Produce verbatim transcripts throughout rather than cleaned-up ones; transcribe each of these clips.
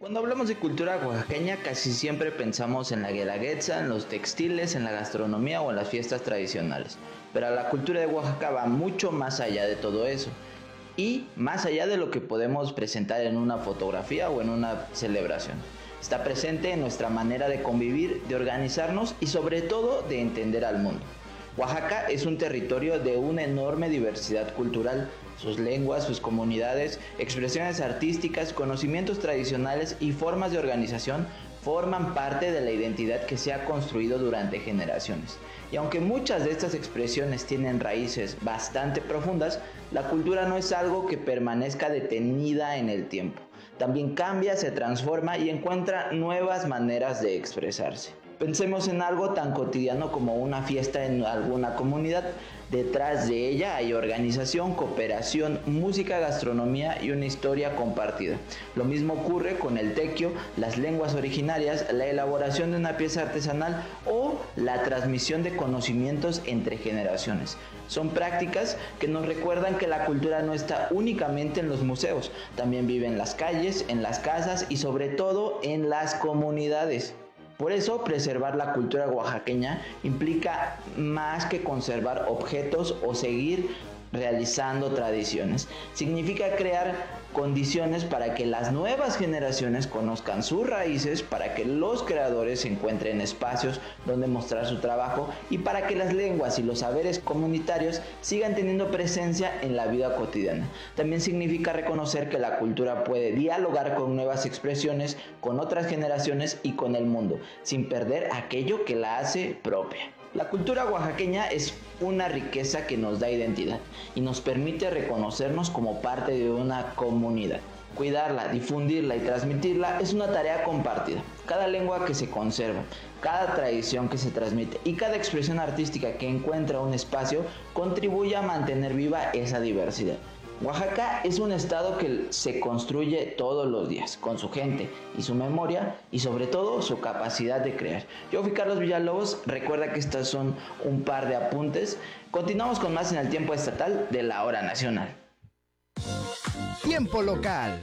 Cuando hablamos de cultura oaxaqueña, casi siempre pensamos en la guelaguetza, en los textiles, en la gastronomía o en las fiestas tradicionales. Pero la cultura de Oaxaca va mucho más allá de todo eso. Y más allá de lo que podemos presentar en una fotografía o en una celebración. Está presente en nuestra manera de convivir, de organizarnos y sobre todo de entender al mundo. Oaxaca es un territorio de una enorme diversidad cultural. Sus lenguas, sus comunidades, expresiones artísticas, conocimientos tradicionales y formas de organización forman parte de la identidad que se ha construido durante generaciones. Y aunque muchas de estas expresiones tienen raíces bastante profundas, la cultura no es algo que permanezca detenida en el tiempo. También cambia, se transforma y encuentra nuevas maneras de expresarse. Pensemos en algo tan cotidiano como una fiesta en alguna comunidad. Detrás de ella hay organización, cooperación, música, gastronomía y una historia compartida. Lo mismo ocurre con el tequio, las lenguas originarias, la elaboración de una pieza artesanal o la transmisión de conocimientos entre generaciones. Son prácticas que nos recuerdan que la cultura no está únicamente en los museos, también vive en las calles, en las casas y sobre todo en las comunidades. Por eso, preservar la cultura oaxaqueña implica más que conservar objetos o seguir realizando tradiciones. Significa crear condiciones para que las nuevas generaciones conozcan sus raíces, para que los creadores encuentren espacios donde mostrar su trabajo y para que las lenguas y los saberes comunitarios sigan teniendo presencia en la vida cotidiana. También significa reconocer que la cultura puede dialogar con nuevas expresiones, con otras generaciones y con el mundo, sin perder aquello que la hace propia. La cultura oaxaqueña es una riqueza que nos da identidad y nos permite reconocernos como parte de una comunidad. Cuidarla, difundirla y transmitirla es una tarea compartida. Cada lengua que se conserva, cada tradición que se transmite y cada expresión artística que encuentra un espacio contribuye a mantener viva esa diversidad. Oaxaca es un estado que se construye todos los días, con su gente y su memoria y sobre todo su capacidad de crear. Yo fui Carlos Villalobos, recuerda que estos son un par de apuntes. Continuamos con más en el tiempo estatal de la hora nacional. Tiempo local.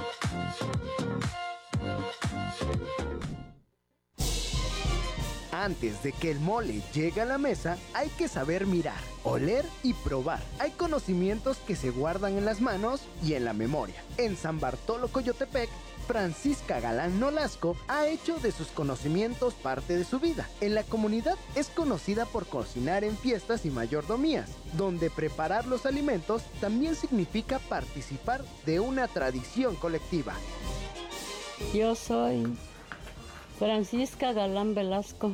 Antes de que el mole llegue a la mesa, hay que saber mirar, oler y probar. Hay conocimientos que se guardan en las manos y en la memoria. En San Bartolo Coyotepec, Francisca Galán Nolasco ha hecho de sus conocimientos parte de su vida. En la comunidad es conocida por cocinar en fiestas y mayordomías, donde preparar los alimentos también significa participar de una tradición colectiva. Yo soy Francisca Galán Velasco.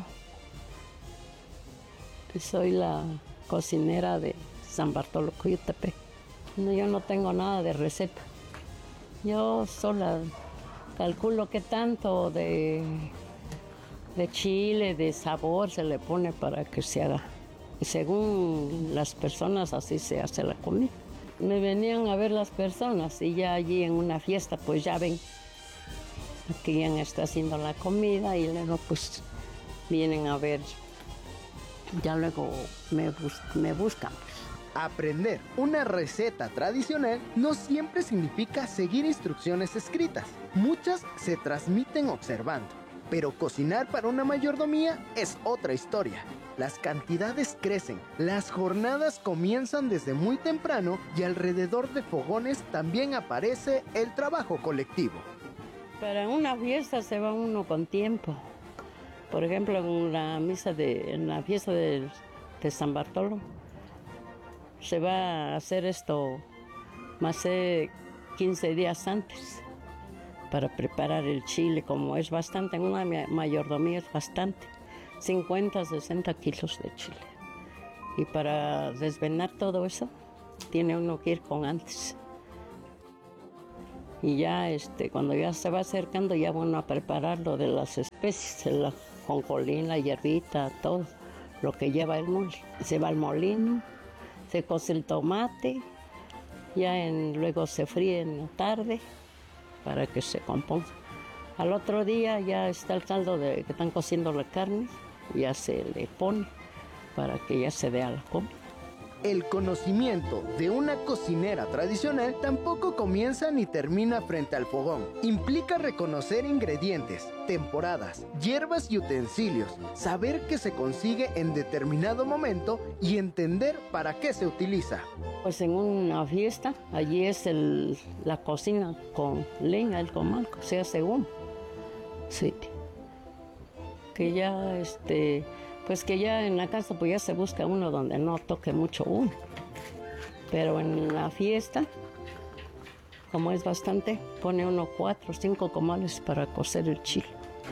Soy la cocinera de San Bartolo Coyotepec. No, yo no tengo nada de receta. Yo sola calculo qué tanto de, de chile, de sabor se le pone para que se haga. Y según las personas, así se hace la comida. Me venían a ver las personas y ya allí en una fiesta, pues ya ven que quien está haciendo la comida y luego pues vienen a ver, ya luego me, bus me buscan. Aprender una receta tradicional no siempre significa seguir instrucciones escritas. Muchas se transmiten observando, pero cocinar para una mayordomía es otra historia. Las cantidades crecen, las jornadas comienzan desde muy temprano y alrededor de fogones también aparece el trabajo colectivo. Para una fiesta se va uno con tiempo. Por ejemplo, en la misa de, en la fiesta de, de San Bartolo, se va a hacer esto más de quince días antes para preparar el chile, como es bastante, en una mayordomía es bastante, cincuenta, sesenta kilos de chile. Y para desvenar todo eso, tiene uno que ir con antes. Y ya este, cuando ya se va acercando, ya van a preparar lo de las especies, la jonjolín, la hierbita, todo lo que lleva el mole. Se va al molino, se cose el tomate, ya en, luego se fríe en la tarde para que se componga. Al otro día ya está el caldo de que están cociendo la carne, ya se le pone para que ya se vea la comida. El conocimiento de una cocinera tradicional tampoco comienza ni termina frente al fogón. Implica reconocer ingredientes, temporadas, hierbas y utensilios, saber qué se consigue en determinado momento y entender para qué se utiliza. Pues en una fiesta, allí es el, la cocina con leña, el comal, se hace humo. Sí. Que ya, este, pues que ya en la casa pues ya se busca uno donde no toque mucho humo. Pero en la fiesta, como es bastante, pone uno cuatro o cinco comales para cocer el chile.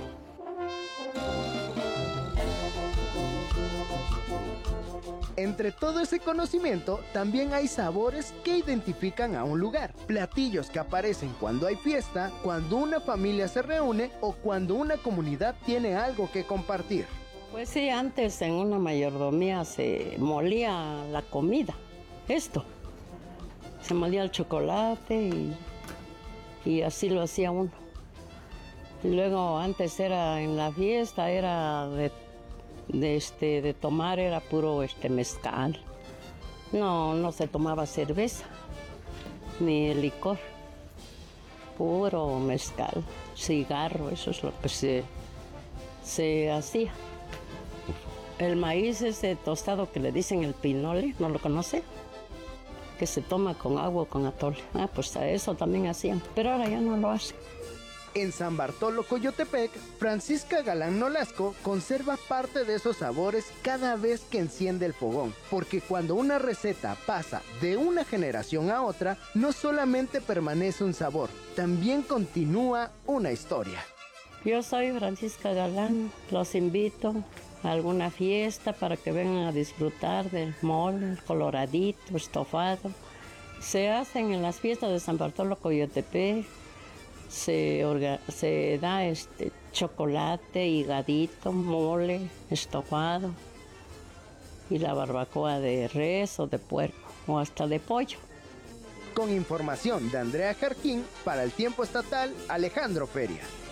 Entre todo ese conocimiento, también hay sabores que identifican a un lugar. Platillos que aparecen cuando hay fiesta, cuando una familia se reúne o cuando una comunidad tiene algo que compartir. Pues sí, antes en una mayordomía se molía la comida, esto. Se molía el chocolate y, y así lo hacía uno. Y luego antes era en la fiesta, era de De, este, de tomar era puro este, mezcal. No, no se tomaba cerveza, ni licor. Puro mezcal, cigarro, eso es lo que se, se hacía. El maíz ese tostado que le dicen el pinole, ¿no lo conoce? Que se toma con agua o con atole. Ah, pues a eso también hacían, pero ahora ya no lo hacen. En San Bartolo Coyotepec, Francisca Galán Nolasco conserva parte de esos sabores cada vez que enciende el fogón, porque cuando una receta pasa de una generación a otra, no solamente permanece un sabor, también continúa una historia. Yo soy Francisca Galán, los invito a alguna fiesta para que vengan a disfrutar del mole, el coloradito, estofado. Se hacen en las fiestas de San Bartolo Coyotepec. Se, orga, se da este chocolate, higadito, mole, estofado y la barbacoa de res o de puerco o hasta de pollo. Con información de Andrea Jarquín, para el Tiempo Estatal, Alejandro Feria.